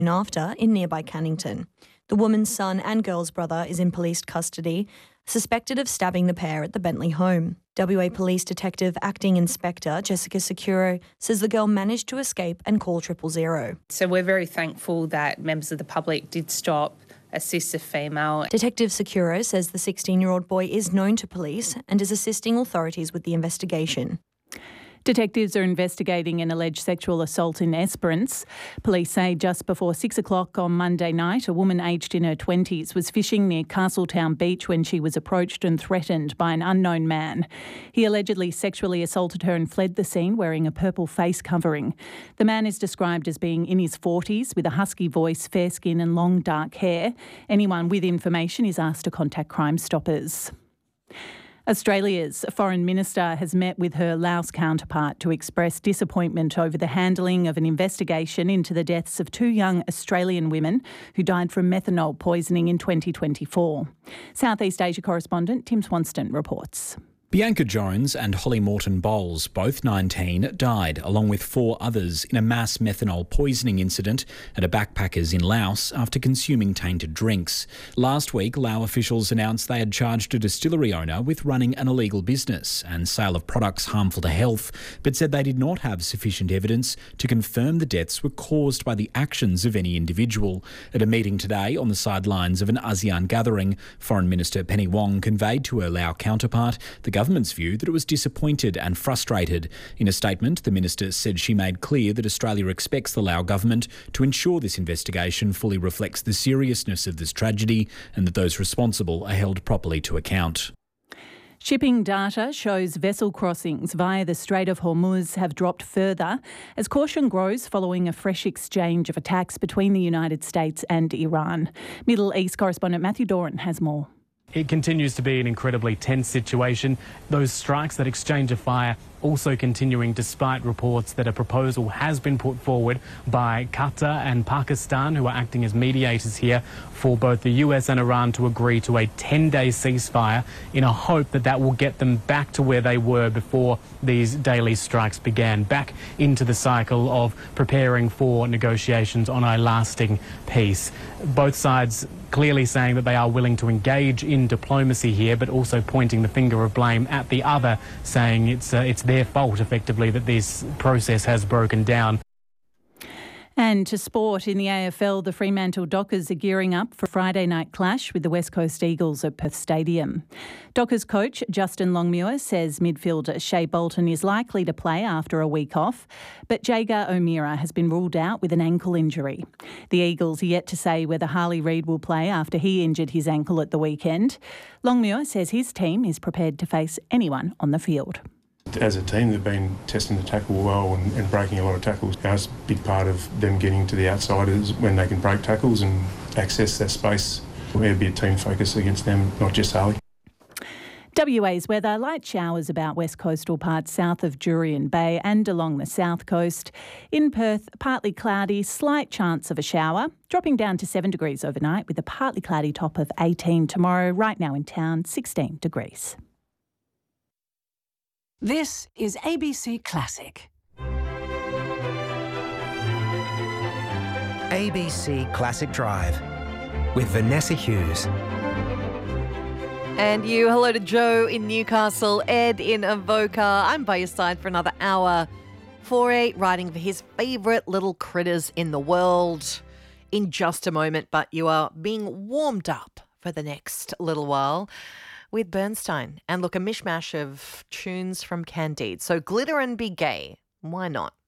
after in nearby Cannington. The woman's son and girl's brother is in police custody, suspected of stabbing the pair at the Bentley home. WA Police Detective Acting Inspector Jessica Securo says the girl managed to escape and call 000. So we're very thankful that members of the public did stop, assist the female. Detective Securo says the 16-year-old boy is known to police and is assisting authorities with the investigation. Detectives are investigating an alleged sexual assault in Esperance. Police say just before 6 o'clock on Monday night, a woman aged in her 20s was fishing near Castletown Beach when she was approached and threatened by an unknown man. He allegedly sexually assaulted her and fled the scene wearing a purple face covering. The man is described as being in his 40s with a husky voice, fair skin and long dark hair. Anyone with information is asked to contact Crime Stoppers. Australia's Foreign Minister has met with her Laos counterpart to express disappointment over the handling of an investigation into the deaths of two young Australian women who died from methanol poisoning in 2024. Southeast Asia correspondent Tim Swanston reports. Bianca Jones and Holly Morton Bowles, both 19, died, along with 4 others, in a mass methanol poisoning incident at a backpackers in Laos after consuming tainted drinks. Last week, Lao officials announced they had charged a distillery owner with running an illegal business and sale of products harmful to health, but said they did not have sufficient evidence to confirm the deaths were caused by the actions of any individual. At a meeting today on the sidelines of an ASEAN gathering, Foreign Minister Penny Wong conveyed to her Lao counterpart the government's view that it was disappointed and frustrated. In a statement, the minister said she made clear that Australia expects the Lao government to ensure this investigation fully reflects the seriousness of this tragedy and that those responsible are held properly to account. Shipping data shows vessel crossings via the Strait of Hormuz have dropped further as caution grows following a fresh exchange of attacks between the United States and Iran. Middle East correspondent Matthew Doran has more. It continues to be an incredibly tense situation. Those strikes, that exchange of fire, also continuing despite reports that a proposal has been put forward by Qatar and Pakistan, who are acting as mediators here, for both the US and Iran to agree to a 10-day ceasefire in a hope that that will get them back to where they were before these daily strikes began, back into the cycle of preparing for negotiations on a lasting peace. Both sides clearly saying that they are willing to engage in diplomacy here, but also pointing the finger of blame at the other, saying it's their fault, effectively, that this process has broken down. And to sport, in the AFL, the Fremantle Dockers are gearing up for a Friday night clash with the West Coast Eagles at Perth Stadium. Dockers coach Justin Longmuir says midfielder Shea Bolton is likely to play after a week off, but Jager O'Meara has been ruled out with an ankle injury. The Eagles are yet to say whether Harley Reid will play after he injured his ankle at the weekend. Longmuir says his team is prepared to face anyone on the field. As a team, they've been testing the tackle well and breaking a lot of tackles. It's a big part of them getting to the outsiders when they can break tackles and access that space. It'll be a team focus against them, not just Harley. WA's weather, light showers about west coastal parts south of Jurien Bay and along the south coast. In Perth, partly cloudy, slight chance of a shower, dropping down to 7 degrees overnight with a partly cloudy top of 18 tomorrow. Right now in town, 16 degrees. This is ABC Classic. ABC Classic Drive with Vanessa Hughes. And you, hello to Joe in Newcastle, Ed in Avoca. I'm by your side for another hour. 4-8 writing for his favourite little critters in the world. In just a moment, but you are being warmed up for the next little while with Bernstein. And look, a mishmash of tunes from Candide. So glitter and be gay. Why not?